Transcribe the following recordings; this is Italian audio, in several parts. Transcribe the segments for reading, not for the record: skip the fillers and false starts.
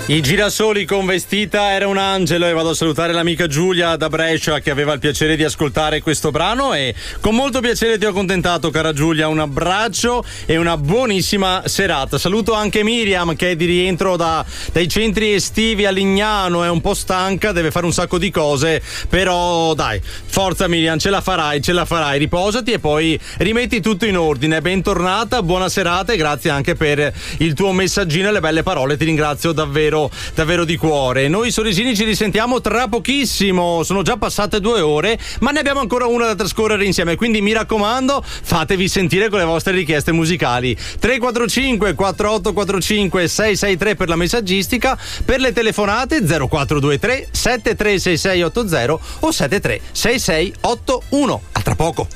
I girasoli con Vestita era un angelo, e vado a salutare l'amica Giulia da Brescia che aveva il piacere di ascoltare questo brano, e con molto piacere ti ho accontentato, cara Giulia. Un abbraccio e una buonissima serata. Saluto anche Miriam che è di rientro dai centri estivi a Lignano, è un po' stanca, deve fare un sacco di cose, però dai, forza Miriam, ce la farai, riposati e poi rimetti tutto in ordine. Bentornata, buona serata e grazie anche per il tuo messaggino e le belle parole, ti ringrazio davvero di cuore. Noi sorrisini ci risentiamo tra pochissimo, sono già passate 2 ore ma ne abbiamo ancora una da trascorrere insieme, quindi mi raccomando fatevi sentire con le vostre richieste musicali. 345 4845 663 per la messaggistica, per le telefonate 0423 736680 o 736681. A tra poco.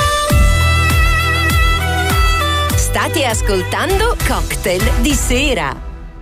State ascoltando Cocktail di sera.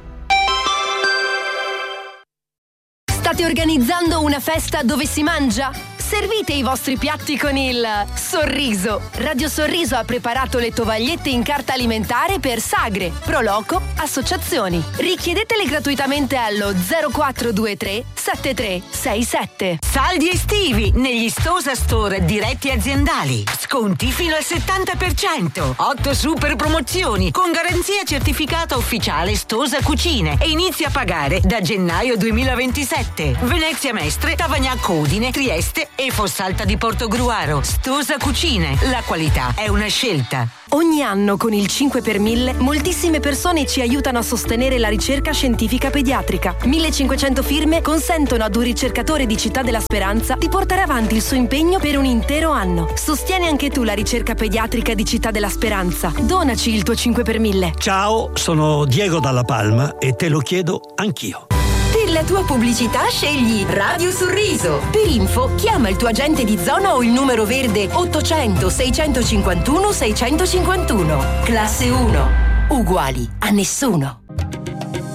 State organizzando una festa dove si mangia? Servite i vostri piatti con il sorriso. Radio Sorriso ha preparato le tovagliette in carta alimentare per sagre, proloco, associazioni. Richiedetele gratuitamente allo 0423 7367. Saldi estivi negli Stosa Store diretti aziendali. Sconti fino al 70%. 8 super promozioni con garanzia certificata ufficiale Stosa Cucine e inizia a pagare da gennaio 2027. Venezia Mestre, Tavagnacco Udine, Trieste e Fossalta di Portogruaro. Stosa Cucine, la qualità è una scelta. Ogni anno con il 5 per 1000 moltissime persone ci aiutano a sostenere la ricerca scientifica pediatrica. 1500 firme consentono ad un ricercatore di Città della Speranza di portare avanti il suo impegno per un intero anno. Sostieni anche tu la ricerca pediatrica di Città della Speranza. Donaci il tuo 5 per 1000. Ciao, sono Diego Dalla Palma e te lo chiedo anch'io. Per la tua pubblicità scegli Radio Sorriso. Per info chiama il tuo agente di zona o il numero verde 800 651 651. Classe 1. Uguali a nessuno.